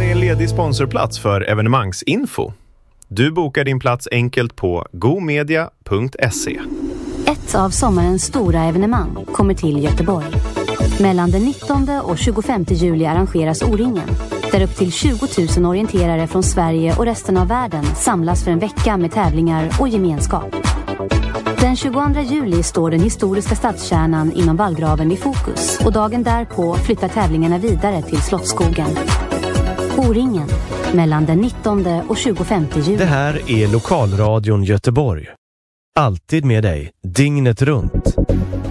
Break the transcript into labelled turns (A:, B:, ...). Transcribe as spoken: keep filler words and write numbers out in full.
A: är en ledig sponsorplats för evenemangsinfo. Du bokar din plats enkelt på gomedia punkt se.
B: Ett av sommarens stora evenemang kommer till Göteborg. Mellan den nittonde och tjugofemte juli arrangeras O-ringen, där upp till tjugo tusen orienterare från Sverige och resten av världen samlas för en vecka med tävlingar och gemenskap. Den tjugoandra juli står den historiska stadskärnan inom vallgraven i fokus och dagen därpå flyttar tävlingarna vidare till Slottsskogen. O-ringen, mellan den nittonde och tjugofemte juli.
C: Det här är Lokalradion Göteborg. Alltid med dig, dygnet runt.